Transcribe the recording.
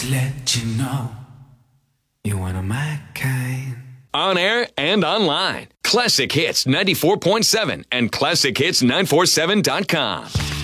to let you know you're one of my kind. On air and online. Classic Hits 94.7 and ClassicHits947.com.